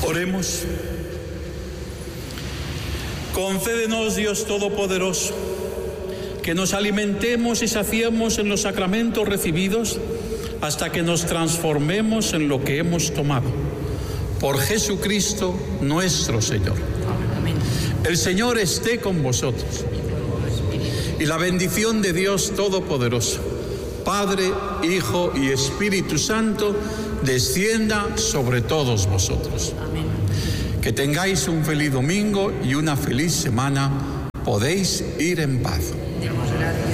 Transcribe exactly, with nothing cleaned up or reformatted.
Oremos. Concédenos, Dios Todopoderoso, que nos alimentemos y saciemos en los sacramentos recibidos hasta que nos transformemos en lo que hemos tomado. Por Jesucristo nuestro Señor. Amén. El Señor esté con vosotros. Y la bendición de Dios Todopoderoso, Padre, Hijo y Espíritu Santo, descienda sobre todos vosotros. Amén. Que tengáis un feliz domingo y una feliz semana. Podéis ir en paz. Dios, gracias.